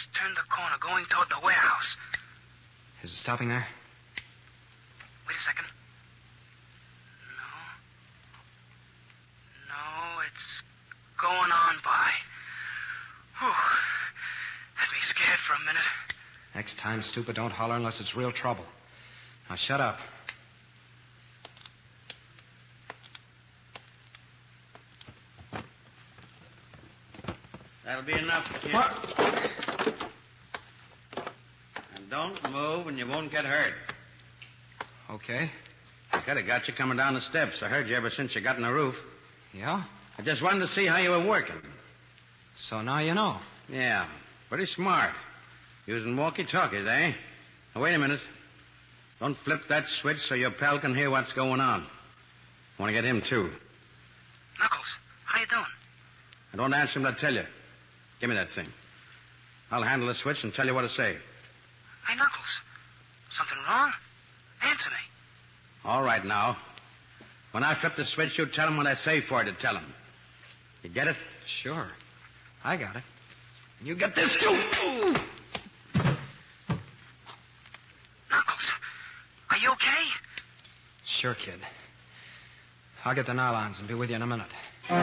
just turned the corner, going toward the warehouse. Is it stopping there? Wait a second. No, it's going on by. Whew. Had me scared for a minute. Next time, stupid, don't holler unless it's real trouble. Now, shut up. That'll be enough, kid. What? And don't move and you won't get hurt. Okay. I could have got you coming down the steps. I heard you ever since you got on the roof. Yeah? I just wanted to see how you were working. So now you know. Yeah, pretty smart. Using walkie-talkies, eh? Now, wait a minute. Don't flip that switch so your pal can hear what's going on. I want to get him, too. Knuckles, how you doing? I don't answer him to tell you. Give me that thing. I'll handle the switch and tell you what to say. Hey, Knuckles. Something wrong? Answer me. All right, now. When I flip the switch, you tell him what I say for you to tell him. You get it? Sure. I got it. And you get this, too. Ooh. Knuckles, are you okay? Sure, kid. I'll get the nylons and be with you in a minute.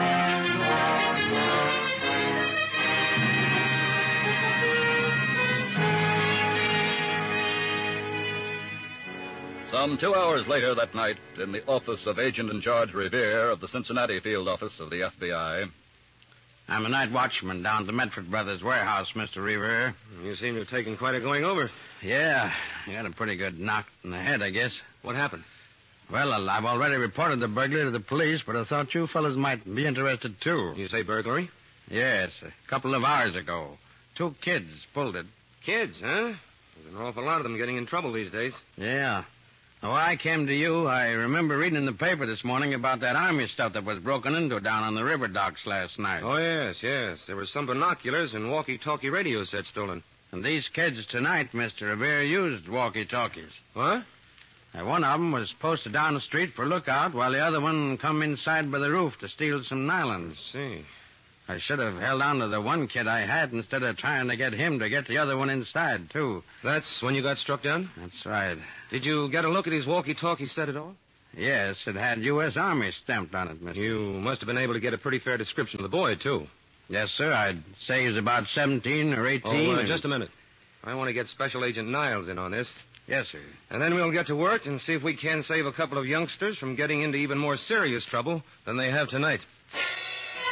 Some 2 hours later that night, in the office of Agent in Charge Revere of the Cincinnati field office of the FBI. I'm a night watchman down at the Medford Brothers warehouse, Mr. Revere. You seem to have taken quite a going over. Yeah, you got a pretty good knock in the head, I guess. What happened? Well, I've already reported the burglary to the police, but I thought you fellas might be interested, too. You say burglary? Yes, a couple of hours ago. 2 kids pulled it. Kids, huh? There's an awful lot of them getting in trouble these days. Yeah. Now, when I came to you, I remember reading in the paper this morning about that army stuff that was broken into down on the river docks last night. Oh, yes. There were some binoculars and walkie-talkie radio sets stolen. And these kids tonight, Mr. Revere, used walkie-talkies. What? Now, one of them was posted down the street for lookout, while the other one come inside by the roof to steal some nylons. I see. I should have held on to the one kid I had instead of trying to get him to get the other one inside, too. That's when you got struck down? That's right. Did you get a look at his walkie-talkie set at all? Yes, it had U.S. Army stamped on it, mister. You must have been able to get a pretty fair description of the boy, too. Yes, sir. I'd say he was about 17 or 18. Oh, just a minute. I want to get Special Agent Niles in on this. Yes, sir. And then we'll get to work and see if we can save a couple of youngsters from getting into even more serious trouble than they have tonight.